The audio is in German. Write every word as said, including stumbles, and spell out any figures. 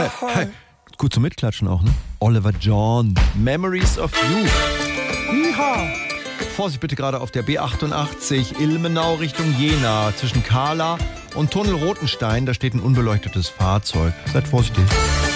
Hey, hey. Gut zum Mitklatschen auch, ne? Oliver John, Memories of You. Hiha. Vorsicht bitte gerade auf der B achtundachtzig Ilmenau Richtung Jena. Zwischen Kahla und Tunnel Rotenstein, da steht ein unbeleuchtetes Fahrzeug. Seid vorsichtig.